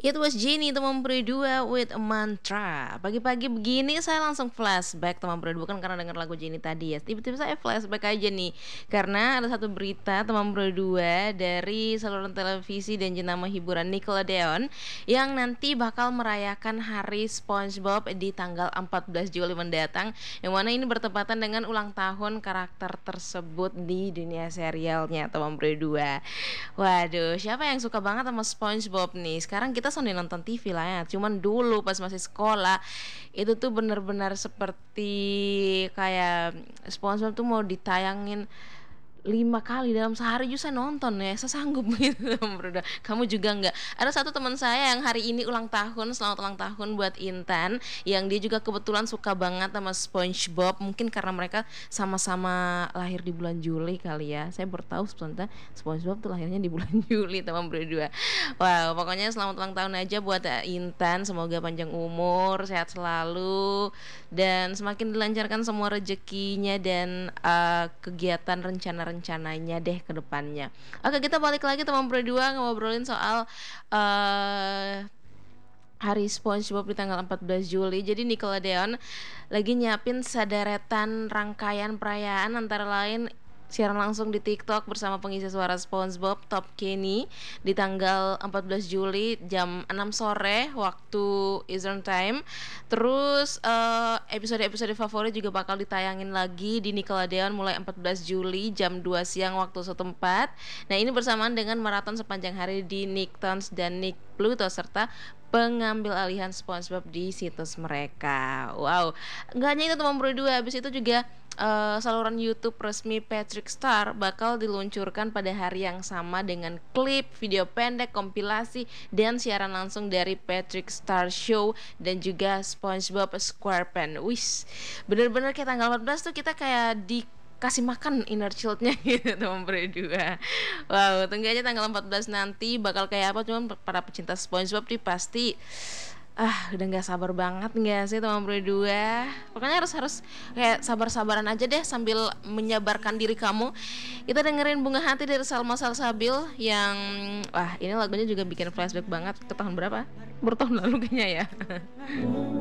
It was Genie teman berdua with a mantra. Pagi-pagi begini saya langsung flashback teman berdua kan karena dengar lagu Genie tadi ya. Tiba-tiba saya flashback aja nih karena ada satu berita teman berdua dari saluran televisi dan jenama hiburan Nickelodeon yang nanti bakal merayakan Hari SpongeBob di tanggal 14 Juli mendatang. Yang mana ini bertepatan dengan ulang tahun karakter tersebut di dunia serialnya teman berdua. Waduh, siapa yang suka banget sama SpongeBob nih? Sekarang kita sambil nonton TV lah ya. Cuman dulu pas masih sekolah itu tuh bener-bener seperti kayak SpongeBob tuh mau ditayangin 5 kali dalam sehari juga saya nonton ya, saya sanggup gitu bro. Kamu juga nggak? Ada satu teman saya yang hari ini ulang tahun, selamat ulang tahun buat Intan, yang dia juga kebetulan suka banget sama SpongeBob, mungkin karena mereka sama-sama lahir di bulan Juli kali ya. Saya baru tahu sebentar SpongeBob tuh lahirnya di bulan Juli teman berdua. Wow, pokoknya selamat ulang tahun aja buat Intan, semoga panjang umur, sehat selalu, dan semakin dilancarkan semua rezekinya dan kegiatan rencananya deh ke depannya. Oke, kita balik lagi teman berdua ngobrolin soal Hari SpongeBob di tanggal 14 Juli. Jadi Nickelodeon lagi nyiapin sederetan rangkaian perayaan antara lain siaran langsung di TikTok bersama pengisi suara SpongeBob Top Kenny di tanggal 14 Juli jam 6 sore waktu Eastern Time. Terus episode-episode favorit juga bakal ditayangin lagi di Nickelodeon mulai 14 Juli jam 2 siang waktu setempat. Nah, ini bersamaan dengan maraton sepanjang hari di Nicktoons dan Nick Pluto serta pengambil alihan SpongeBob di situs mereka. Wow, nggak hanya itu teman berdua, habis itu juga saluran YouTube resmi Patrick Star bakal diluncurkan pada hari yang sama dengan klip, video pendek, kompilasi, dan siaran langsung dari Patrick Star Show dan juga SpongeBob SquarePants. Wis, bener-bener kayak tanggal 14 tuh kita kayak dikasih makan inner childnya gitu teman berdua. Wow, tunggu aja tanggal 14 nanti bakal kayak apa. Cuman para pecinta SpongeBob nih pasti udah nggak sabar banget nggak sih teman berdua. Pokoknya harus kayak sabar-sabaran aja deh sambil menyabarkan diri kamu. Kita dengerin Bunga Hati dari Salma Salsabil yang wah, ini lagunya juga bikin flashback banget ke tahun berapa? Bertahun lalu kayaknya ya.